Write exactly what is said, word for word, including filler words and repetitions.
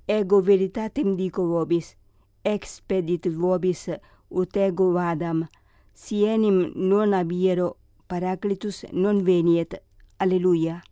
ego veritatem dico vobis, expedit vobis ut ego vadam, si enim non abiero, Paraclitus non veniet. Alleluia.